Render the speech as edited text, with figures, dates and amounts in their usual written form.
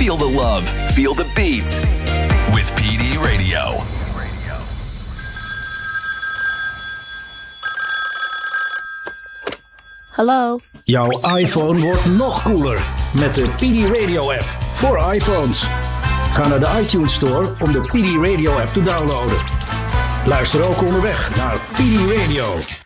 Feel the love, feel the beat. With PD Radio. Hallo. Jouw iPhone wordt nog cooler met de PD Radio app voor iPhones. Ga naar de iTunes Store om de PD Radio app te downloaden. Luister ook onderweg naar PD Radio.